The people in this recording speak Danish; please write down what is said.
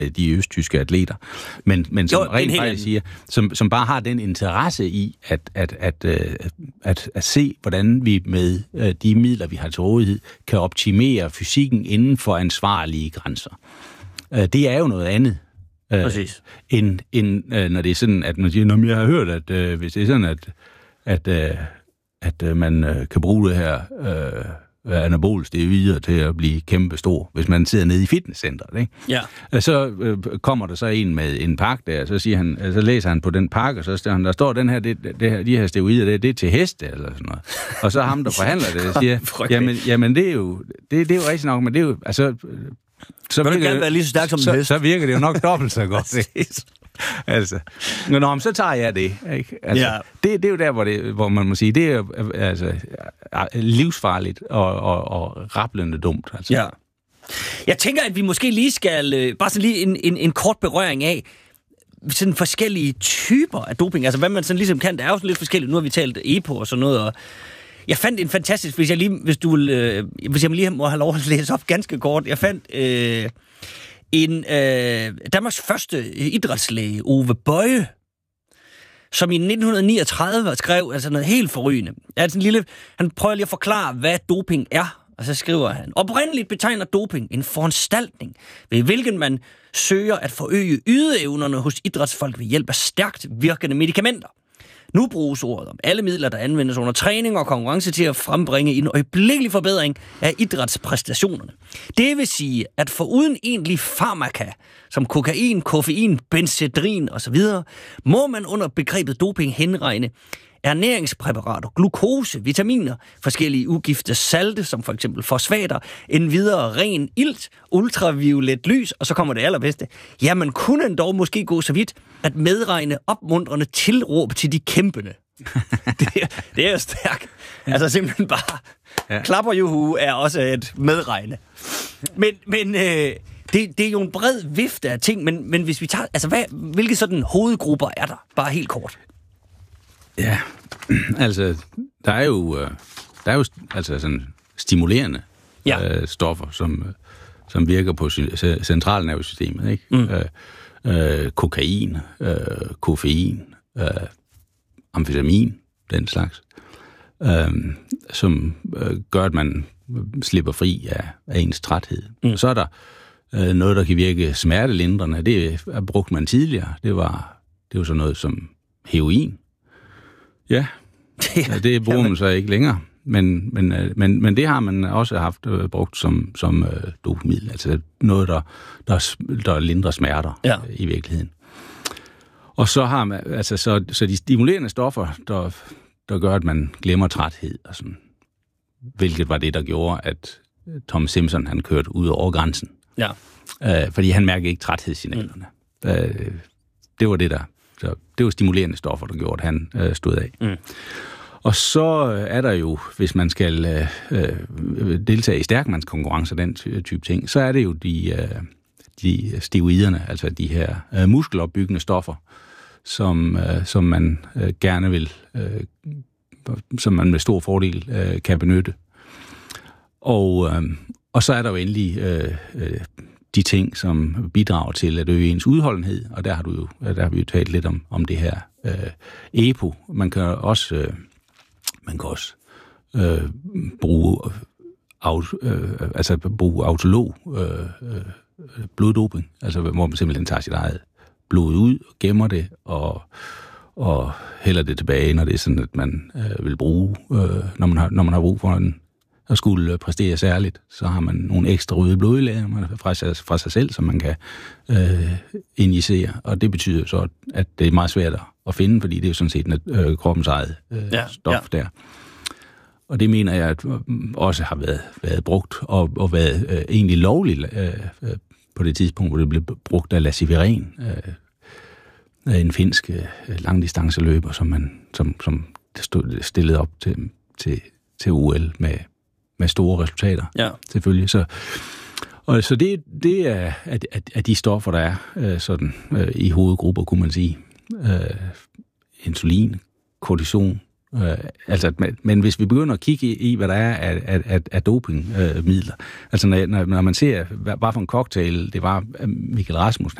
de østtyske atleter, men som rent faktisk siger, som bare har den interesse i at se, hvordan vi med de midler, vi har til rådighed, kan optimere fysikken inden for ansvarlige grænser. Det er jo noget andet. End når det er sådan, at man siger, jeg har hørt, at hvis det er sådan, at man kan bruge det her anabol steroider til at blive kæmpe stor, hvis man sidder nede i fitnesscenteret, ikke? Ja. Så kommer der så en med en pakke der, så siger han, så læser han på den pakke, og så står han, der står den her, de her steroider, det er til heste eller sådan noget. Og så ham der forhandler det, siger, jamen det er jo rigtig nok, men det er jo altså så virker det jo nok dobbelt så godt. Altså, så tager jeg det. Ikke? Altså, det er jo der, hvor man må sige, det er jo altså, livsfarligt og rablende dumt. Altså. Ja. Jeg tænker, at vi måske lige skal, bare sådan lige en kort berøring af sådan forskellige typer af doping. Altså, hvad man sådan ligesom kan, det er jo sådan lidt forskelligt. Nu har vi talt EPO og sådan noget, og jeg fandt en fantastisk, hvis jeg lige må have lov at læse op ganske kort. Jeg fandt Danmarks første idrætslæge, Ove Bøje, som i 1939 skrev altså noget helt forrygende. Altså han prøver lige at forklare, hvad doping er, og så skriver han: oprindeligt betegner doping en foranstaltning, ved hvilken man søger at forøge ydeevnerne hos idrætsfolk ved hjælp af stærkt virkende medicamenter. Nu bruges ordet om alle midler, der anvendes under træning og konkurrence til at frembringe en øjeblikkelig forbedring af idrætspræstationerne. Det vil sige, at foruden egentlig farmaka, som kokain, koffein, benzedrin osv., må man under begrebet doping henregne ernæringspræparater, glukose, vitaminer, forskellige ugifte salte, som for eksempel fosfater, endvidere ren ilt, ultraviolet lys, og så kommer det allerbedste. Ja, man kunne endda måske gå så vidt at medregne opmuntrende tilråb til de kæmpende. det er jo stærkt. Altså simpelthen bare klapper juhu er også et medregne. Men det er jo en bred vifte af ting, men hvis vi tager, altså hvilke sådan hovedgrupper er der? Bare helt kort. Ja, altså, der er jo altså sådan stimulerende stoffer, som virker på centralnervesystemet, ikke? Kokain, koffein, amfetamin, den slags, som gør, at man slipper fri af ens træthed. Så er der noget, der kan virke smertelindrende. Det er brugt man tidligere. Det var sådan noget som heroin. Ja, det bruger man så ikke længere, men det har man også haft brugt som dopamiddel, altså noget, der lindrer smerter i virkeligheden. Og så har man, altså så de stimulerende stoffer, der gør, at man glemmer træthed, og sådan, hvilket var det, der gjorde, at Tom Simpson, han kørte ud over grænsen. Ja. Fordi han mærkede ikke træthedssignalerne. Det var det der. Så det var stimulerende stoffer, der gjorde, at han stod af. Og så er der jo, hvis man skal deltage i stærkmandskonkurrencer, den type ting, så er det jo de steroiderne, altså de her muskelopbyggende stoffer, som man gerne vil, som man med stor fordel kan benytte. Og så er der jo endelig de ting, som bidrager til at øge ens udholdenhed, og der har vi jo talt lidt om det her EPO. Man kan også bruge autolog bloddoping, altså hvor man simpelthen tager sit eget blod ud, gemmer det og hælder det tilbage, når det er sådan, at man vil bruge, når man har brug for at skulle præstere særligt, så har man nogle ekstra røde blodlager fra sig selv, som man kan injicere, og det betyder så, at det er meget svært at finde, fordi det er sådan set kroppens eget stof der. Og det mener jeg at også har været brugt og været egentlig lovligt på det tidspunkt, hvor det blev brugt af Lasiviren, en finsk langdistanceløber, som stillede op til OL med store resultater, selvfølgelig. Så det er de stoffer, der er sådan i hovedgrupper, kunne man sige. Insulin, kortison Men hvis vi begynder at kigge i hvad der er af dopingmidler, altså når man ser, hvad for en cocktail det var, Michael Rasmussen